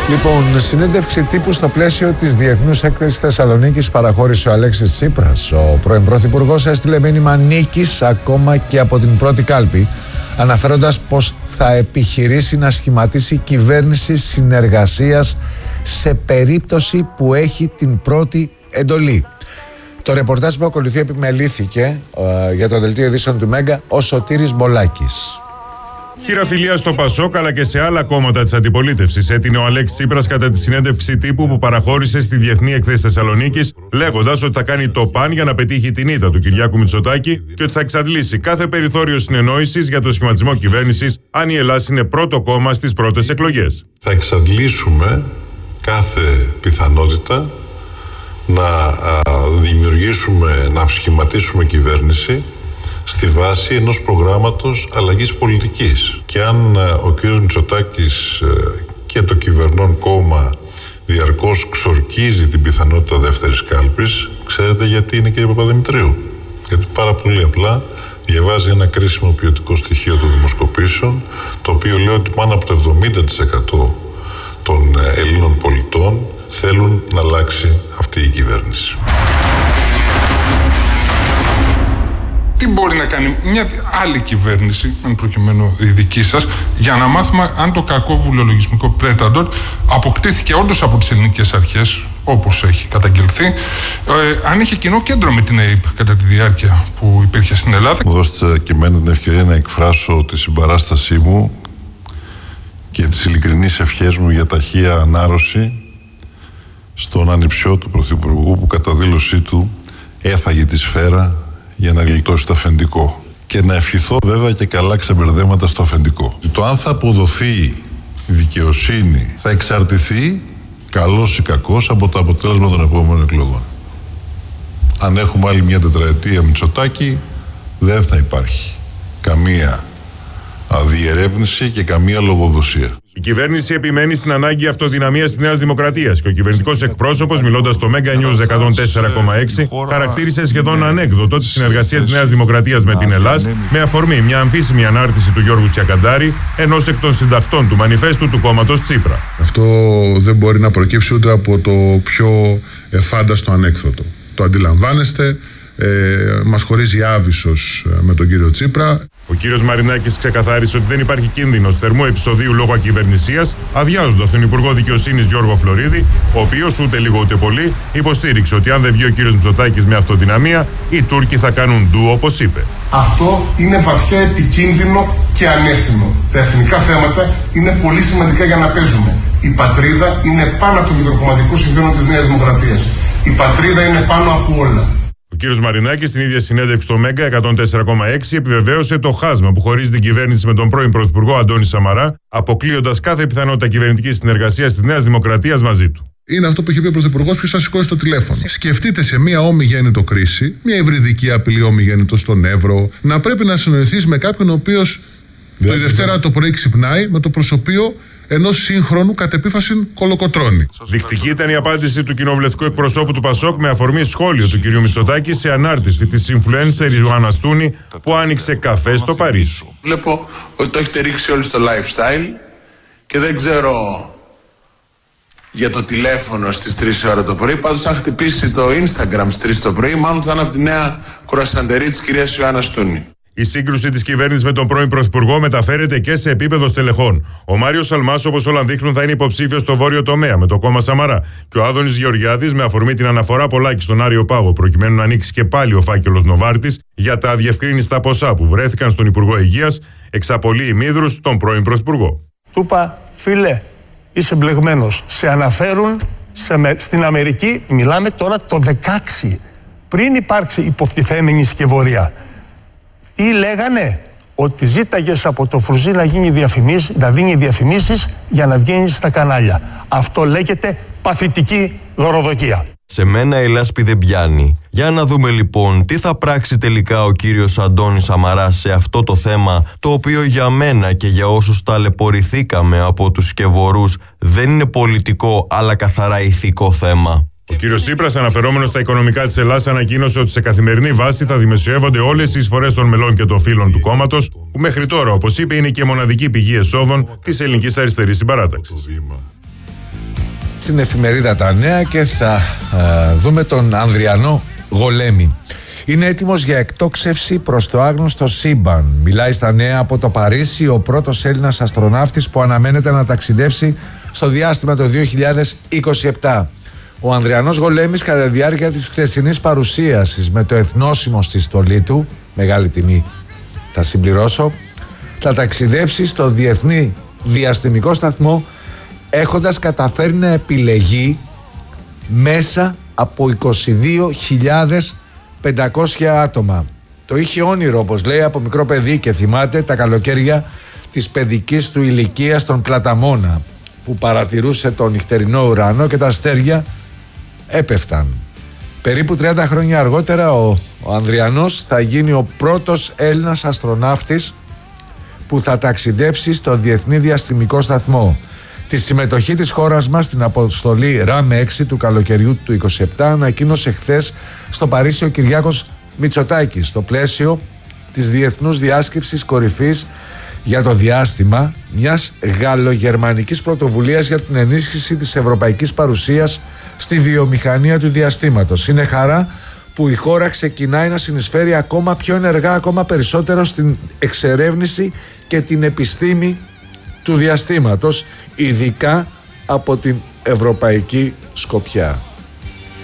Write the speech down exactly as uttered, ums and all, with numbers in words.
Λοιπόν, συνέντευξη τύπου στο πλαίσιο της Διεθνούς Έκθεσης Θεσσαλονίκης παραχώρησε ο Αλέξης Τσίπρας. Ο πρώην Πρωθυπουργός έστειλε μήνυμα νίκης ακόμα και από την πρώτη κάλπη, αναφέροντας πως θα επιχειρήσει να σχηματίσει κυβέρνηση συνεργασίας σε περίπτωση που έχει την πρώτη εντολή. Το ρεπορτάζ που ακολουθεί επιμελήθηκε ε, για το δελτίο ειδήσεων του Μέγκα ο Σωτήρης Μπολάκης. Χειραφιλία στο Πασόκ αλλά και σε άλλα κόμματα της αντιπολίτευσης έτεινε ο Αλέξης Τσίπρας κατά τη συνέντευξη τύπου που παραχώρησε στη Διεθνή Έκθεση Θεσσαλονίκης, λέγοντας ότι θα κάνει το παν για να πετύχει την ήττα του Κυριάκου Μητσοτάκη και ότι θα εξαντλήσει κάθε περιθώριο συνεννόησης για το σχηματισμό κυβέρνησης αν η Ελλάδα είναι πρώτο κόμμα στις πρώτες εκλογές. Θα εξαντλήσουμε κάθε πιθανότητα να α, δημιουργήσουμε, να σχηματίσουμε κυβέρνηση στη βάση ενός προγράμματος αλλαγής πολιτικής. Και αν ο κ. Μητσοτάκης και το κυβερνών κόμμα διαρκώς ξορκίζει την πιθανότητα δεύτερης κάλπης, ξέρετε γιατί είναι, κύριε Παπαδημητρίου? Γιατί πάρα πολύ απλά διαβάζει ένα κρίσιμο ποιοτικό στοιχείο των δημοσκοπήσεων, το οποίο λέει ότι πάνω από το εβδομήντα τοις εκατό των Ελλήνων πολιτών θέλουν να αλλάξει αυτή η κυβέρνηση. Τι μπορεί να κάνει μια άλλη κυβέρνηση, αν προκειμένου η δική σας, για να μάθουμε αν το κακό βουλεολογισμικό πρέταντορ αποκτήθηκε όντως από τις ελληνικές αρχές, όπως έχει καταγγελθεί, ε, αν είχε κοινό κέντρο με την ΕΕΠ κατά τη διάρκεια που υπήρχε στην Ελλάδα. Μου δώσετε και εμένα την ευκαιρία να εκφράσω τη συμπαράστασή μου και τις ειλικρινείς ευχές μου για ταχεία ανάρρωση στον ανιψιό του Πρωθυπουργού που κατά δήλωσή του έφαγε τη σφαίρα για να γλιτώσει το αφεντικό. Και να ευχηθώ βέβαια και καλά ξεμπερδέματα στο αφεντικό. Το αν θα αποδοθεί δικαιοσύνη θα εξαρτηθεί, καλός ή κακός, από το αποτέλεσμα των επόμενων εκλογών. Αν έχουμε άλλη μια τετραετία Μητσοτάκη, δεν θα υπάρχει καμία διερεύνηση και καμία λογοδοσία. Η κυβέρνηση επιμένει στην ανάγκη αυτοδυναμίας της Νέας Δημοκρατίας και ο κυβερνητικός εκπρόσωπος, μιλώντας στο Mega News εκατόν τέσσερα κόμμα έξι, χαρακτήρισε σχεδόν ανέκδοτο τη συνεργασία της Νέας Δημοκρατίας με την Ελλάδα, με αφορμή μια αμφίσιμη ανάρτηση του Γιώργου Τσιακαντάρη, ενός εκ των συντακτών του μανιφέστου του κόμματος Τσίπρα. Αυτό δεν μπορεί να προκύψει ούτε από το πιο εφάνταστο ανέκδοτο. Το αντιλαμβάνεστε. Ε, μας χωρίζει άβυσσος με τον κύριο Τσίπρα. Ο κύριος Μαρινάκης ξεκαθάρισε ότι δεν υπάρχει κίνδυνος θερμού επεισοδίου λόγω ακυβερνησίας, αδειάζοντας τον Υπουργό Δικαιοσύνης Γιώργο Φλωρίδη, ο οποίος ούτε λίγο ούτε πολύ υποστήριξε ότι αν δεν βγει ο κύριος Μητσοτάκης με αυτοδυναμία, οι Τούρκοι θα κάνουν ντου, όπως είπε. Αυτό είναι βαθιά επικίνδυνο και ανεύθυνο. Τα εθνικά θέματα είναι πολύ σημαντικά για να παίζουμε. Η πατρίδα είναι πάνω από το μικροκομματικό συμφέρον της Νέας Δημοκρατίας. Η πατρίδα είναι πάνω από όλα. Ο κύριος Μαρινάκης στην ίδια συνέντευξη στο Μέγκα εκατόν τέσσερα κόμμα έξι επιβεβαίωσε το χάσμα που χωρίζει την κυβέρνηση με τον πρώην Πρωθυπουργό Αντώνη Σαμαρά, αποκλείοντας κάθε πιθανότητα κυβερνητικής συνεργασίας της Νέας Δημοκρατίας μαζί του. Είναι αυτό που είχε πει ο Πρωθυπουργός: ποιος θα σηκώσει το τηλέφωνο. Σκεφτείτε σε μία ομιγέννητο κρίση, μία υβριδική απειλή ομιγέννητο στον Εύρο, να πρέπει να συνοηθείς με κάποιον ο οποίος τη Δευτέρα το πρωί ξυπνάει με το προσωπείο ενός σύγχρονου κατ' επίφαση κολοκοτρώνη. Δεικτική ήταν η απάντηση του κοινοβουλευτικού εκπροσώπου του Πασόκ με αφορμή σχόλιο του κυρίου Μητσοτάκη σε ανάρτηση της influencer Ιωάννα Στούνη που άνοιξε καφέ στο Παρίσι. Βλέπω ότι το έχετε ρίξει όλοι στο lifestyle και δεν ξέρω για το τηλέφωνο στις τρεις ώρα το πρωί. Πάντως αν χτυπήσει το Instagram στις τρεις το πρωί, μάλλον θα είναι από τη νέα κουρασαντερή της κυρίας Ιωάννα Στούνη. Η σύγκρουση της κυβέρνησης με τον πρώην Πρωθυπουργό μεταφέρεται και σε επίπεδο στελεχών. Ο Μάριος Σαλμάς, όπως όλα δείχνουν, θα είναι υποψήφιος στο βόρειο τομέα με το κόμμα Σαμαρά. Και ο Άδωνης Γεωργιάδης, με αφορμή την αναφορά Πολάκη στον Άριο Πάγο, προκειμένου να ανοίξει και πάλι ο φάκελος Νοβάρτης για τα αδιευκρίνιστα ποσά που βρέθηκαν στον Υπουργό Υγείας, εξαπολύει μύδρους τον πρώην Πρωθυπουργό. Του είπα, φίλε, είσαι μπλεγμένος. Σε αναφέρουν σε, στην Αμερική, μιλάμε τώρα το δεκαέξι, πριν υπάρξει υποθυθέμενη σκευωρία. Ή λέγανε ότι ζήταγες από το Φρουζί να, γίνει διαφημίσεις, να δίνει διαφημίσεις για να βγαίνει στα κανάλια. Αυτό λέγεται παθητική δωροδοκία. Σε μένα η λάσπη δεν πιάνει. Για να δούμε λοιπόν τι θα πράξει τελικά ο κύριος Αντώνης Σαμαράς σε αυτό το θέμα, το οποίο για μένα και για όσους ταλαιπωρηθήκαμε από τους σκευωρούς δεν είναι πολιτικό αλλά καθαρά ηθικό θέμα. Ο κύριος Τσίπρας, αναφερόμενος στα οικονομικά της Ελλάδας, ανακοίνωσε ότι σε καθημερινή βάση θα δημοσιεύονται όλες οι εισφορές των μελών και των φίλων του κόμματος, που μέχρι τώρα, όπως είπε, είναι και μοναδική πηγή εσόδων της ελληνικής αριστερής συμπαράταξης. στην εφημερίδα Τα Νέα και θα ε, δούμε τον Ανδριανό Γολέμη. Είναι έτοιμος για εκτόξευση προς το άγνωστο σύμπαν. Μιλάει στα Νέα από το Παρίσι ο πρώτος Έλληνας αστροναύτης που αναμένεται να ταξιδέψει στο διάστημα το δύο χιλιάδες είκοσι επτά. Ο Ανδριανός Γολέμης, κατά τη διάρκεια της χθεσινής παρουσίασης με το εθνόσημο στη στολή του, μεγάλη τιμή θα συμπληρώσω, θα ταξιδέψει στο Διεθνή Διαστημικό Σταθμό έχοντας καταφέρει να επιλεγεί μέσα από είκοσι δύο χιλιάδες πεντακόσια άτομα. Το είχε όνειρο, όπως λέει, από μικρό παιδί και θυμάται τα καλοκαίρια της παιδικής του ηλικίας στον Πλαταμόνα, που παρατηρούσε τον νυχτερινό ουρανό και τα αστέρια έπεφταν. Περίπου τριάντα χρόνια αργότερα ο, ο Ανδριανός θα γίνει ο πρώτος Έλληνας αστροναύτης που θα ταξιδέψει στο Διεθνή Διαστημικό Σταθμό. Τη συμμετοχή της χώρας μας στην αποστολή ΡΑΜ έξι του καλοκαιριού του είκοσι επτά ανακοίνωσε χθες στο Παρίσι ο Κυριάκος Μητσοτάκης στο πλαίσιο της Διεθνούς Διάσκεψης Κορυφής για το διάστημα, μιας γαλλογερμανικής πρωτοβουλίας για την ενίσχυση της ευρωπαϊκής παρουσίας στη βιομηχανία του διαστήματος. Είναι χαρά που η χώρα ξεκινάει να συνεισφέρει ακόμα πιο ενεργά, ακόμα περισσότερο στην εξερεύνηση και την επιστήμη του διαστήματος, ειδικά από την ευρωπαϊκή σκοπιά.